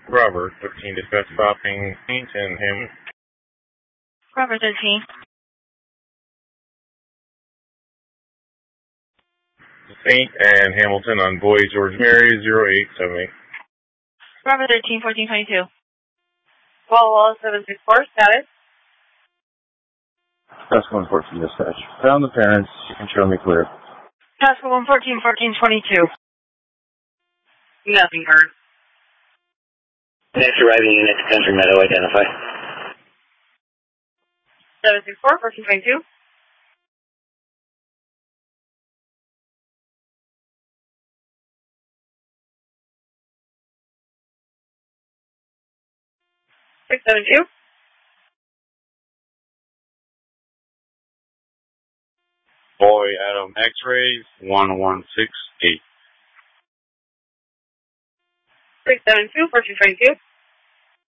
Robert 13, dispatch stopping Saint and him. Robert 13. Saint and Hamilton on Boy George Mary 0878. Robert 13, 1422. Well, 764, status. Task 114, dispatch. Found the parents. You can show me clear. Task 114, 1422. Nothing heard. Next arriving unit to Country Meadow, identify. 764, 1422. Six 72. Boy Adam X-rays 1168. 672, 1422.